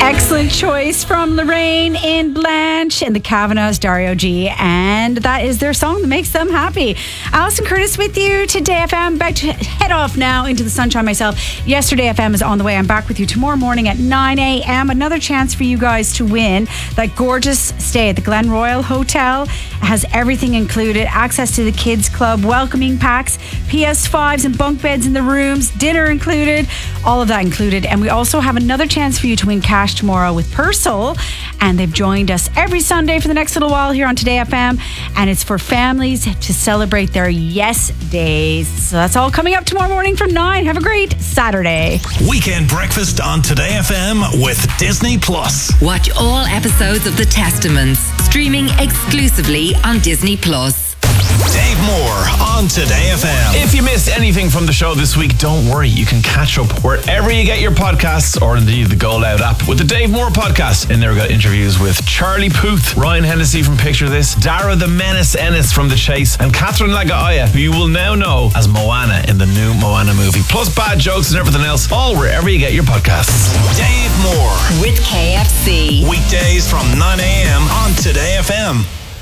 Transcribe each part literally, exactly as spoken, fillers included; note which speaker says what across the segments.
Speaker 1: Excellent choice from Lorraine in Blanche and the Kavanaghs, Dario G. And that is their song that makes them happy. Alison Curtis with you today F M. About to head off now into the sunshine myself. Yesterday F M is on the way. I'm back with you tomorrow morning at nine a.m. Another chance for you guys to win that gorgeous stay at the Glen Royal Hotel. It has everything included. Access to the kids club, welcoming packs, P S fives and bunk beds in the rooms, dinner included, all of that included. And we also have another chance for you to win cash tomorrow with Purcell, and they've joined us every Sunday for the next little while here on Today F M, and it's for families to celebrate their yes days. So that's all coming up tomorrow morning from nine. Have a great Saturday.
Speaker 2: Weekend breakfast on Today F M with Disney Plus.
Speaker 3: Watch all episodes of The Testaments, streaming exclusively on Disney Plus.
Speaker 2: Dave Moore on Today F M.
Speaker 4: If you missed anything from the show this week, don't worry. You can catch up wherever you get your podcasts, or indeed the Go Loud app with the Dave Moore podcast. In there we got interviews with Charlie Puth, Ryan Hennessy from Picture This, Dara the Menace Ennis from The Chase, and Catherine Lagaaya, who you will now know as Moana in the new Moana movie. Plus bad jokes and everything else, all wherever you get your podcasts.
Speaker 2: Dave Moore
Speaker 3: with K F C.
Speaker 2: Weekdays from nine a.m. on Today F M.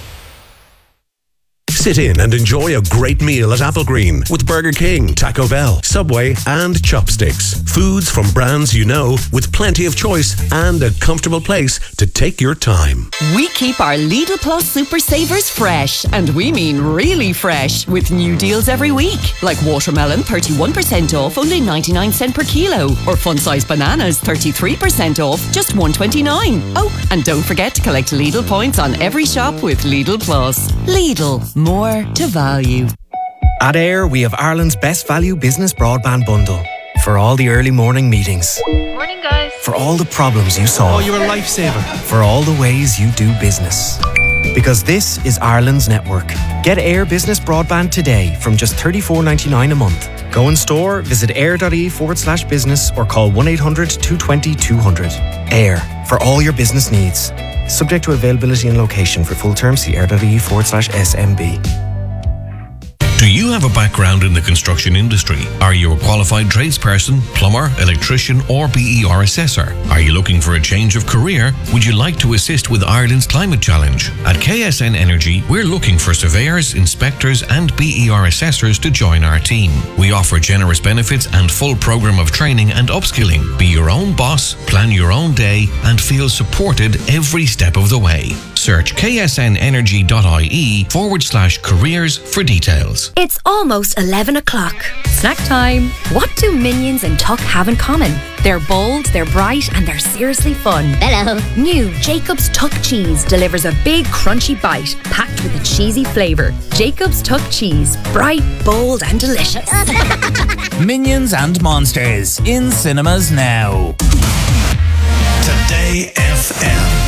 Speaker 5: Sit in and enjoy a great meal at Applegreen with Burger King, Taco Bell, Subway and Chopsticks. Foods from brands you know, with plenty of choice and a comfortable place to take your time.
Speaker 6: We keep our Lidl Plus Super Savers fresh, and we mean really fresh, with new deals every week. Like watermelon thirty-one percent off, only ninety-nine cents per kilo. Or fun-sized bananas thirty-three percent off, just one twenty-nine. Oh, and don't forget to collect Lidl points on every shop with Lidl Plus. Lidl, more to value.
Speaker 7: At Air, we have Ireland's best value business broadband bundle. For all the early morning meetings.
Speaker 8: Morning, guys.
Speaker 7: For all the problems you solve.
Speaker 9: Oh, you're a lifesaver.
Speaker 7: For all the ways you do business. Because this is Ireland's network. Get Air Business Broadband today from just thirty-four ninety-nine a month. Go in store, visit air.ie forward slash business or call one eight hundred two two zero two hundred. Air, for all your business needs. Subject to availability and location. For full terms, see air.ie forward slash SMB.
Speaker 10: Do you have a background in the construction industry? Are you a qualified tradesperson, plumber, electrician or B E R assessor? Are you looking for a change of career? Would you like to assist with Ireland's Climate Challenge? At K S N Energy, we're looking for surveyors, inspectors and B E R assessors to join our team. We offer generous benefits and full programme of training and upskilling. Be your own boss, plan your own day and feel supported every step of the way. Search ksnenergy.ie forward slash careers for details.
Speaker 11: It's almost eleven o'clock. Snack time. What do Minions and Tuck have in common? They're bold, they're bright, and they're seriously fun. Hello. New Jacob's Tuck Cheese delivers a big crunchy bite packed with a cheesy flavour. Jacob's Tuck Cheese. Bright, bold, and delicious.
Speaker 12: Minions and Monsters in cinemas now.
Speaker 2: Today F M.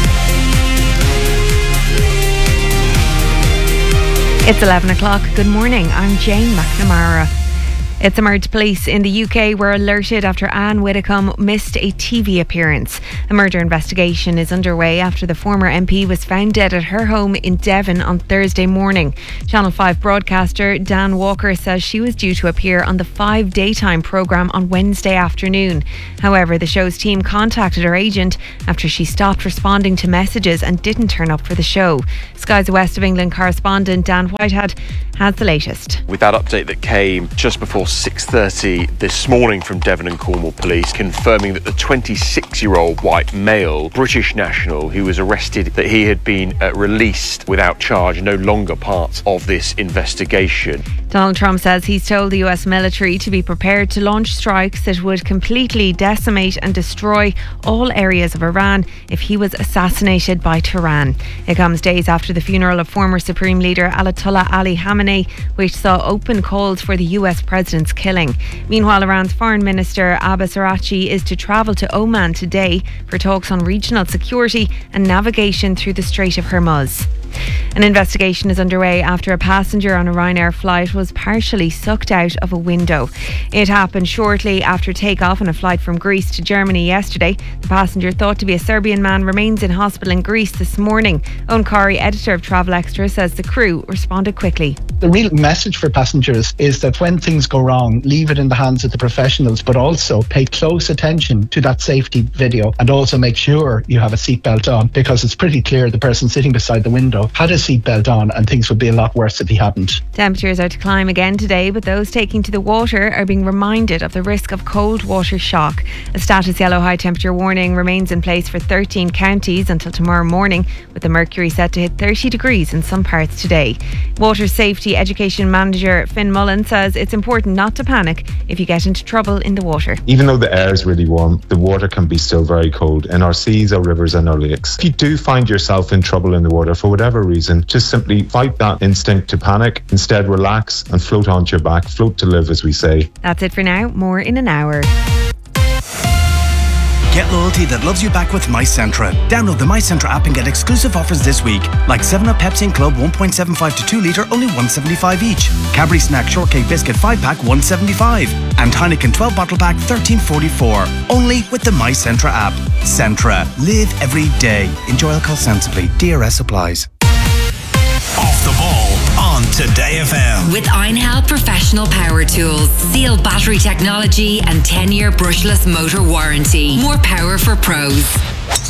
Speaker 13: It's eleven o'clock. Good morning. I'm Jane McNamara. It's emerged police in the U K were alerted after Anne Widdecombe missed a T V appearance. A murder investigation is underway after the former M P was found dead at her home in Devon on Thursday morning. Channel five broadcaster Dan Walker says she was due to appear on the five daytime programme on Wednesday afternoon. However, the show's team contacted her agent after she stopped responding to messages and didn't turn up for the show. Sky's West of England correspondent Dan Whitehead has the latest.
Speaker 14: With that update that came just before six thirty this morning from Devon and Cornwall Police, confirming that the twenty-six-year-old white male British national who was arrested, that he had been uh, released without charge, no longer part of this investigation.
Speaker 13: Donald Trump says he's told the U S military to be prepared to launch strikes that would completely decimate and destroy all areas of Iran if he was assassinated by Tehran. It comes days after the funeral of former Supreme Leader Ayatollah Ali Khamenei, which saw open calls for the U S president's killing. Meanwhile, Iran's Foreign Minister Abbas Araghchi is to travel to Oman today for talks on regional security and navigation through the Strait of Hormuz. An investigation is underway after a passenger on a Ryanair flight was partially sucked out of a window. It happened shortly after takeoff on a flight from Greece to Germany yesterday. The passenger, thought to be a Serbian man, remains in hospital in Greece this morning. Owen Corey, editor of Travel Extra, says the crew responded quickly.
Speaker 8: The real message for passengers is that when things go wrong, leave it in the hands of the professionals, but also pay close attention to that safety video and also make sure you have a seatbelt on, because it's pretty clear the person sitting beside the window had a seatbelt on and things would be a lot worse if he hadn't.
Speaker 13: Temperatures are to climb again today, but those taking to the water are being reminded of the risk of cold water shock. A status yellow high temperature warning remains in place for thirteen counties until tomorrow morning, with the mercury set to hit thirty degrees in some parts today. Water Safety Education Manager Finn Mullen says it's important not to panic if you get into trouble in the water.
Speaker 9: Even though the air is really warm, the water can be still very cold in our seas, our rivers and our lakes. If you do find yourself in trouble in the water for whatever reason, just simply fight that instinct to panic. Instead, relax and float onto your back. Float to live, as we say.
Speaker 13: That's it for now. More in an hour.
Speaker 15: Get loyalty that loves you back with MyCentra. Download the MyCentra app and get exclusive offers this week, like seven up Pepsi and Club one point seven five to two litre, only one seventy-five each. Cadbury Snack Shortcake Biscuit five pack, one seventy-five. And Heineken twelve bottle pack, thirteen forty-four. Only with the MyCentra app. Centra. Live every day. Enjoy alcohol sensibly. D R S applies.
Speaker 2: Off the ball on Today F M.
Speaker 3: With Einhell Professional Power Tools. Seal battery technology and ten-year brushless motor warranty. More power for pros.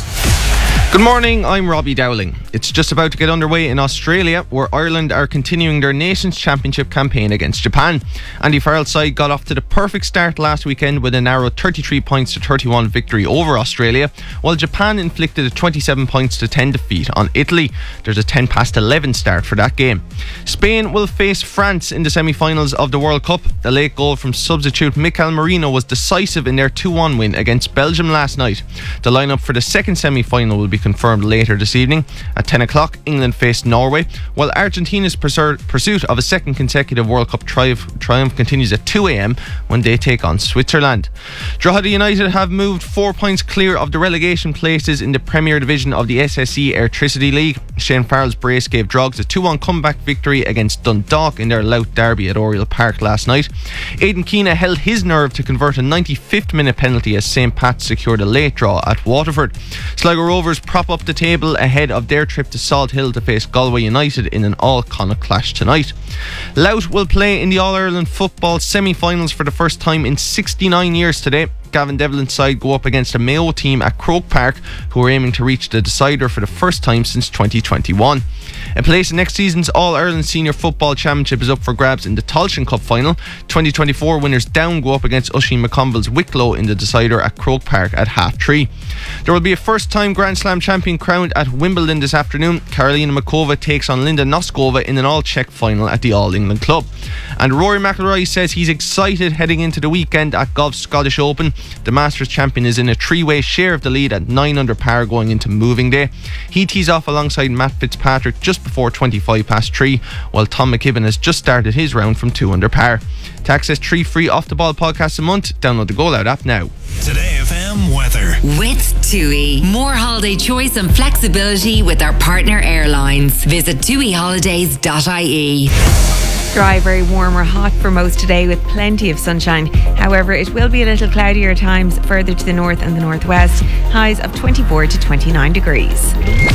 Speaker 16: Good morning, I'm Robbie Dowling. It's just about to get underway in Australia, where Ireland are continuing their Nations Championship campaign against Japan. Andy Farrell's side got off to the perfect start last weekend with a narrow thirty-three points to thirty-one victory over Australia, while Japan inflicted a twenty-seven points to ten defeat on Italy. There's a ten past eleven start for that game. Spain will face France in the semi-finals of the World Cup. The late goal from substitute Mikel Merino was decisive in their two one win against Belgium last night. The lineup for the second semi-final will be confirmed later this evening. At ten o'clock, England face Norway, while Argentina's pursuit of a second consecutive World Cup triumph, triumph continues at two a.m. when they take on Switzerland. Drogheda United have moved four points clear of the relegation places in the Premier Division of the S S E Airtricity League. Shane Farrell's brace gave Drogs a two one comeback victory against Dundalk in their Louth derby at Oriel Park last night. Aidan Keena held his nerve to convert a ninety-fifth minute penalty as Saint Pat's secured a late draw at Waterford. Sligo Rovers prop up the table ahead of their trip to Salt Hill to face Galway United in an all-Connacht clash tonight. Louth will play in the All-Ireland football semi-finals for the first time in sixty-nine years today. Gavin Devlin's side go up against a Mayo team at Croke Park, who are aiming to reach the decider for the first time since twenty twenty-one. A place in next season's All-Ireland Senior Football Championship is up for grabs in the Tailteann Cup final. twenty twenty-four winners Down go up against Oisin McConville's Wicklow in the decider at Croke Park at half three. There will be a first-time Grand Slam champion crowned at Wimbledon this afternoon. Karolina Muchova takes on Linda Noskova in an all-Czech final at the All-England Club. And Rory McIlroy says he's excited heading into the weekend at Golf's Scottish Open. The Masters champion is in a three-way share of the lead at nine under par going into moving day. He tees off alongside Matt Fitzpatrick just before twenty-five past three, while Tom McKibben has just started his round from two under par. To access three free Off the Ball podcasts a month, download the Go Loud app now.
Speaker 2: Today F M weather.
Speaker 3: With TUI. More holiday choice and flexibility with our partner airlines. Visit tui holidays dot I E.
Speaker 13: Dry, very warm or hot for most today with plenty of sunshine. However, it will be a little cloudier at times further to the north and the northwest. Highs of twenty-four to twenty-nine degrees.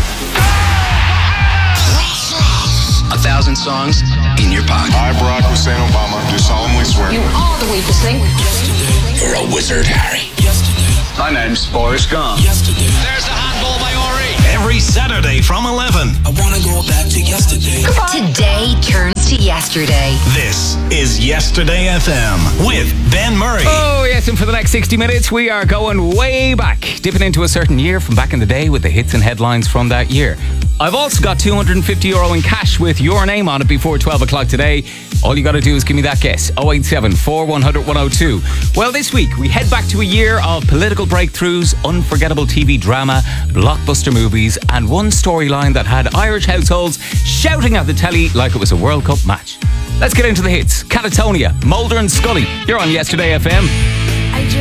Speaker 17: A thousand songs in your pocket.
Speaker 18: I, Barack Hussein Obama, do solemnly swear.
Speaker 17: You are the weakest thing. You're a wizard, Harry. My name's Boris Gump.
Speaker 2: Yesterday. There's the handball by Ori. Every Saturday from eleven.
Speaker 17: I want to go back to yesterday.
Speaker 3: Today turns to yesterday.
Speaker 2: This is Yesterday F M with Ben Murray.
Speaker 12: Oh yes, and for the next sixty minutes we are going way back, dipping into a certain year from back in the day with the hits and headlines from that year. I've also got two hundred fifty euro in cash with your name on it before twelve o'clock today. All you got to do is give me that guess. oh eight seven, four one zero zero, one oh two. Well, this week we head back to a year of political breakthroughs, unforgettable T V drama, blockbuster movies, and one storyline that had Irish households shouting at the telly like it was a World Cup match. Let's get into the hits. Catatonia, Mulder and Scully. You're on Yesterday F M.
Speaker 19: I just